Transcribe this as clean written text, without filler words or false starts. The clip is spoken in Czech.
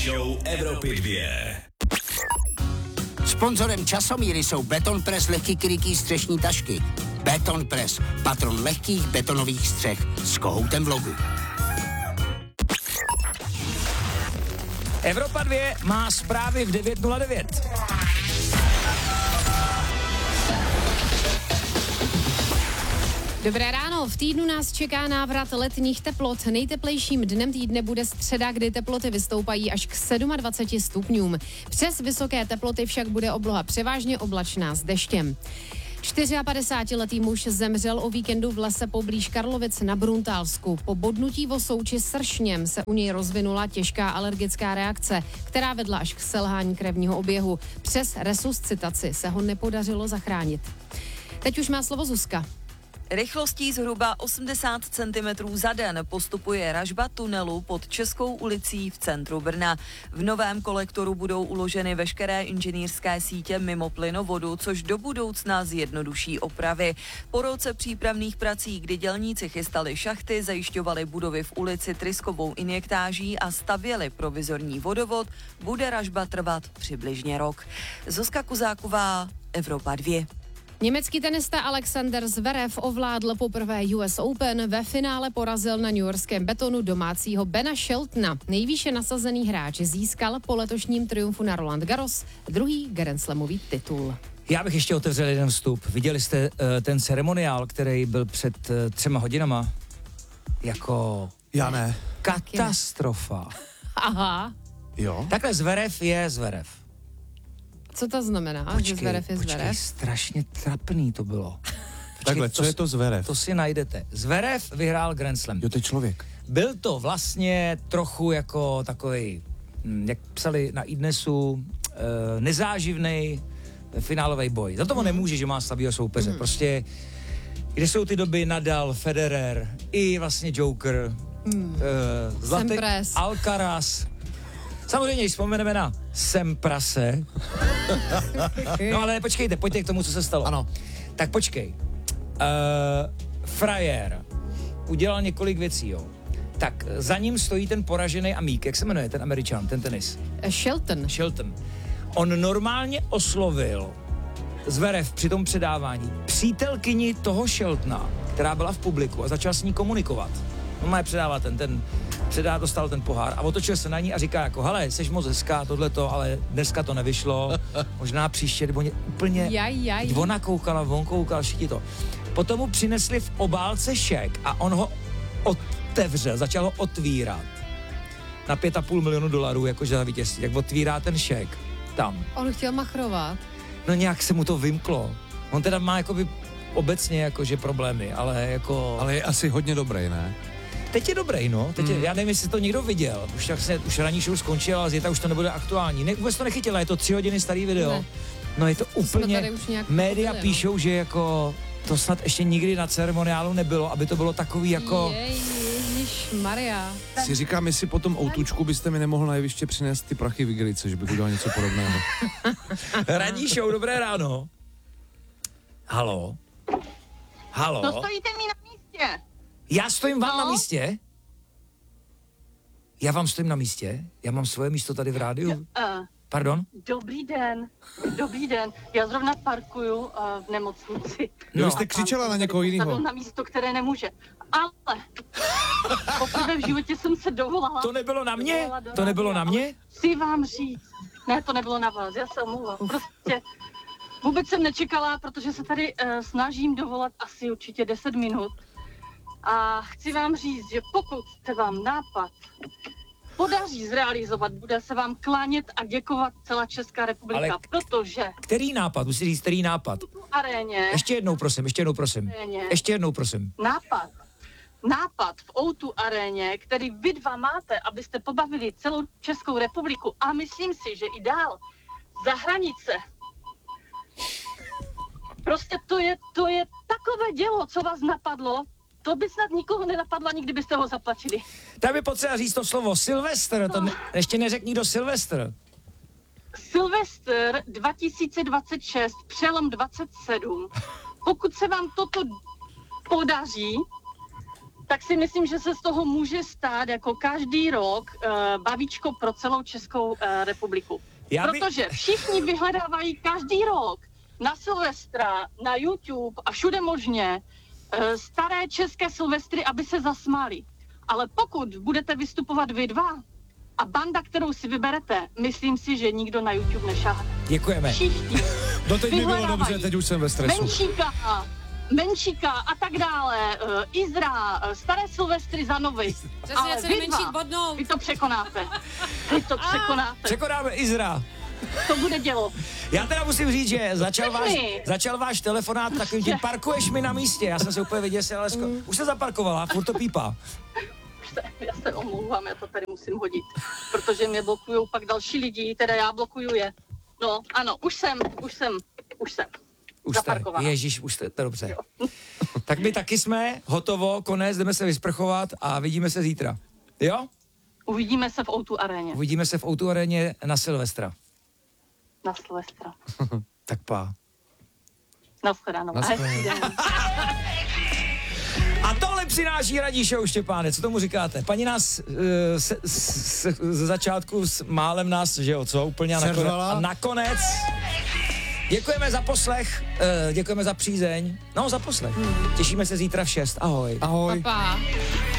show Evropy 2. Sponzorem Časomíry jsou Betonpress lehký krytý střešní tašky. Betonpress, patron lehkých betonových střech s kohoutem v logu. Evropa 2 má zprávy v 9:09. Dobré ráno, v týdnu nás čeká návrat letních teplot. Nejteplejším dnem týdne bude středa, kdy teploty vystoupají až k 27 stupňům. Přes vysoké teploty však bude obloha převážně oblačná s deštěm. 54letý muž zemřel o víkendu v lese poblíž Karlovic na Bruntálsku. Po bodnutí vosouči sršněm se u něj rozvinula těžká alergická reakce, která vedla až k selhání krevního oběhu. Přes resuscitaci se ho nepodařilo zachránit. Teď už má slovo Zuzka. Rychlostí zhruba 80 cm za den postupuje ražba tunelu pod Českou ulicí v centru Brna. V novém kolektoru budou uloženy veškeré inženýrské sítě mimo plynovodu, což do budoucna zjednoduší opravy. Po roce přípravných prací, kdy dělníci chystali šachty, zajišťovali budovy v ulici tryskovou injektáží a stavěli provizorní vodovod, bude ražba trvat přibližně rok. Zuzka Kuzáková, Evropa 2. Německý tenista Alexander Zverev ovládl poprvé US Open, ve finále porazil na newyorském betonu domácího Bena Sheltona. Nejvýše nasazený hráč získal po letošním triumfu na Roland Garros druhý Grand Slamový titul. Já bych ještě otevřel jeden vstup. Viděli jste ten ceremoniál, který byl před 3 hodinama? Jako... Já ne. Katastrofa. Aha. Jo? Takhle Zverev je Zverev. Co to znamená, že Zverev je Zverev? Strašně trapný to bylo. Takhle, co je to Zverev? To si najdete. Zverev vyhrál Grand Slam. Jo, to je člověk. Byl to vlastně trochu jako takový, jak psali na iDnesu, nezáživnej finálový boj. Za toho nemůže, že má slabýho soupeře. Prostě, kde jsou ty doby Nadal, Federer, i vlastně Joker, zlatý Alcaraz. Samozřejmě, když vzpomeneme na Semprase. No ale počkejte, pojďte k tomu, co se stalo. Ano. Tak počkej. Frajer udělal několik věcí, jo. Tak za ním stojí ten poražený amík, jak se jmenuje ten Američan, ten tenis? Shelton. On normálně oslovil Zverev při tom předávání přítelkyni toho Sheltona, která byla v publiku, a začal s ní komunikovat. No má je předávat dostal ten pohár a otočil se na ní a říká jako, hele, seš moc hezká, tohleto, ale dneska to nevyšlo, možná příště, nebo úplně, ona koukala, on koukal, všichni to. Potom mu přinesli v obálce šek a on ho otevřel, začal ho otvírat na $5,5 milionu, jakože za vítězství, jak otvírá ten šek tam. On chtěl machrovat. No nějak se mu to vymklo. On teda má jakoby obecně jakože problémy, ale jako... Ale je asi hodně dobrý, ne? Teď je dobrý, no. Já nevím, jestli to někdo viděl. Už ranní show skončila, ale zítra už to nebude aktuální. Vůbec to nechytila, je to 3 hodiny starý video. Ne. No je to úplně... Média píšou, že jako to snad ještě nikdy na ceremoniálu nebylo, aby to bylo takový jako... Ježišmarja. Si říkám, jestli po tom outučku byste mi nemohl na jeviště přinést ty prachy v igelice, že bych udělal něco podobného. Ranní show, dobré ráno. Halo? No stojíte mi na místě. Já stojím vám na místě? Já vám stojím na místě? Já mám svoje místo tady v rádiu? Pardon? Dobrý den. Já zrovna parkuju v nemocnici. No, vy jste křičela na někoho jiného. Na místo, které nemůže. Ale poprvé v životě jsem se dovolala. To nebylo na mě? To nebylo na mě? Chci vám říct. Ne, to nebylo na vás, já se omlouvám. Prostě vůbec jsem nečekala, protože se tady snažím dovolat asi určitě 10 minut. A chci vám říct, že pokud se vám nápad podaří zrealizovat, bude se vám klánět a děkovat celá Česká republika, ale protože... Který nápad? Musíš říct, který nápad? V aréně... Ještě jednou prosím. Nápad v O2 aréně, který vy dva máte, abyste pobavili celou Českou republiku a myslím si, že i dál za hranice. Prostě to je takové dělo, co vás napadlo. To by snad nikoho nenapadlo, ani kdybyste ho zaplatili. Tak by potřeba říct to slovo Silvestr, to ještě neřekl nikdo Silvestr. Silvestr 2026, přelom 27. Pokud se vám toto podaří, tak si myslím, že se z toho může stát jako každý rok bavíčko pro celou Českou republiku. Protože všichni vyhledávají každý rok na Silvestra, na YouTube a všude možně staré české Silvestry, aby se zasmáli. Ale pokud budete vystupovat vy dva a banda, kterou si vyberete, myslím si, že nikdo na YouTube nešáhne. Děkujeme. Všichni. Doteď mi bylo dobře, teď už jsem ve stresu. Menšíka a tak dále, Izra, staré Silvestry za nový. Ale vy to překonáte. Překonáme Izra. To bude dělo. Já teda musím říct, že začal váš telefonát takovým tím, parkuješ mi na místě. Já jsem se úplně vyděsil, ale už se zaparkovala, furt to pípá. Já se omlouvám, já to tady musím hodit, protože mě blokujou pak další lidi, teda já blokuju je. No, ano, už jsem. Už jste, ježíš, už jste, to dobře. Tak my taky jsme, hotovo, konec, jdeme se vysprchovat a vidíme se zítra. Jo? Uvidíme se v O2 aréně. Uvidíme se v O2 aréně na Silvestra. Na Silvestra. Tak pá. Naschledanou. A tohle přináší Ranní show, Štěpáne, co tomu říkáte? Paní nás ze začátku málem nás, že jo, co? Úplně a nakonec děkujeme za poslech, děkujeme za přízeň. No, za poslech. Těšíme se zítra v 6. Ahoj. Ahoj. Pa.